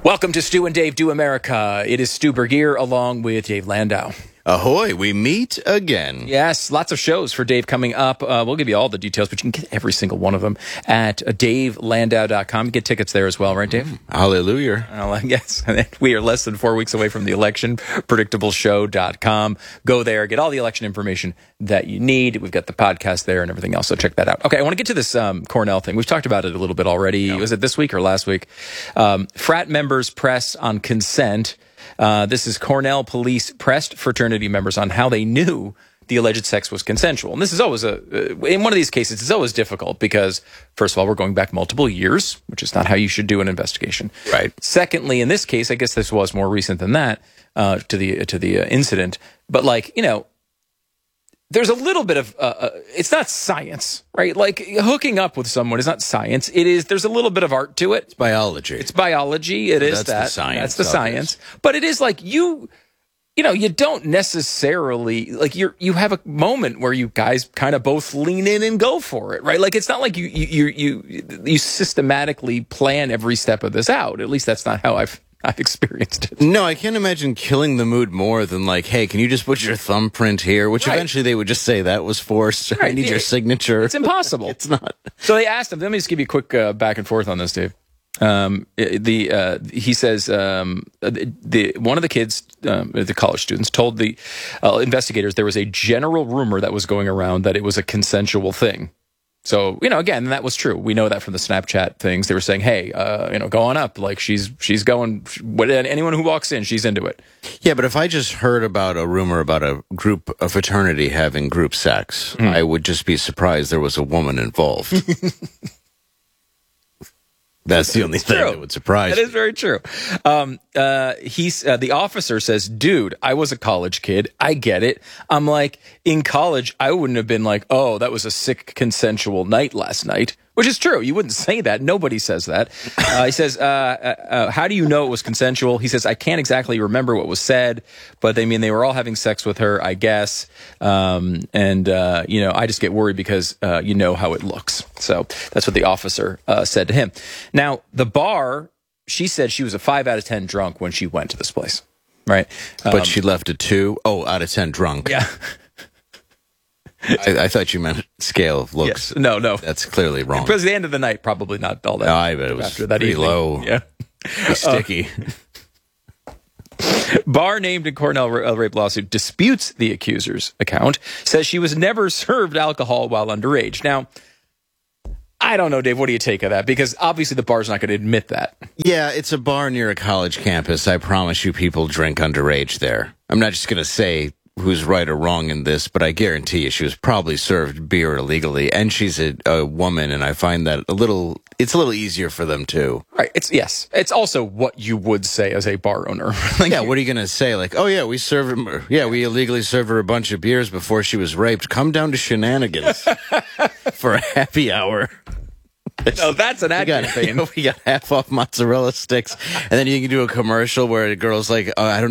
Welcome to Stu and Dave Do America. It is Stu Bergier along with Dave Landau. Ahoy, we meet again. Yes, lots of shows for Dave coming up. We'll give you all the details, but you can get every single one of them at davelandau.com. You get tickets there as well, right, Dave? Hallelujah. Yes, we are less than 4 weeks away from the election. Predictableshow.com. Go there, get all the election information that you need. We've got the podcast there and everything else, so check that out. Okay, I want to get to this Cornell thing. We've talked about it a little bit already. Was it this week or last week? Frat members press on consent. This is Cornell police pressed fraternity members on how they knew the alleged sex was consensual. And this is always in one of these cases, it's always difficult because, first of all, we're going back multiple years, which is not how you should do an investigation. Right. Secondly, in this case, I guess this was more recent than that, to the incident. But there's a little bit of, it's not science, right? Like hooking up with someone is not science. There's a little bit of art to it. It's biology. It's biology. That's the science. That's the science. But it is like you don't necessarily, like you have a moment where you guys kind of both lean in and go for it, right? Like it's not like you systematically plan every step of this out. At least that's not how I've experienced it. No, I can't imagine killing the mood more than like, hey, can you just put your thumbprint here? Which eventually they would just say that was forced. Right. I need your signature. It's impossible. It's not. So they asked him. Let me just give you a quick back and forth on this, Dave. He says one of the kids, the college students, told the investigators there was a general rumor that was going around that it was a consensual thing. So, again, that was true. We know that from the Snapchat things. They were saying, hey, go on up. Like, she's going, anyone who walks in, she's into it. Yeah, but if I just heard about a rumor about a fraternity having group sex, I would just be surprised there was a woman involved. That's the only thing that would surprise me. That is very true. The officer says, dude, I was a college kid. I get it. I'm like, in college, I wouldn't have been like, oh, that was a sick consensual night last night, which is true. You wouldn't say that. Nobody says that. He says, how do you know it was consensual? He says, I can't exactly remember what was said, but they were all having sex with her, I guess. I just get worried because you know how it looks. So that's what the officer said to him. Now, the bar, she said she was a 5 out of 10 drunk when she went to this place, right? But she left a 2 out of 10 drunk. Yeah. I thought you meant scale of looks. Yes. No. That's clearly wrong. Because the end of the night, probably not all that. No, I bet it was after that pretty evening. low. Yeah. Pretty sticky. Barr, named in Cornell rape lawsuit, disputes the accuser's account, says she was never served alcohol while underage. Now, I don't know, Dave, what do you take of that? Because obviously the bar's not going to admit that. Yeah, it's a bar near a college campus. I promise you people drink underage there. I'm not just going to say who's right or wrong in this, but I guarantee you she was probably served beer illegally, and she's a woman, and I find that it's a little easier for them too. Right. It's also what you would say as a bar owner. What are you going to say? Like, oh yeah, we illegally served her a bunch of beers before she was raped. Come down to Shenanigans for a happy hour. No, that's an ad campaign. We got half off mozzarella sticks, and then you can do a commercial where the girl's like, I don't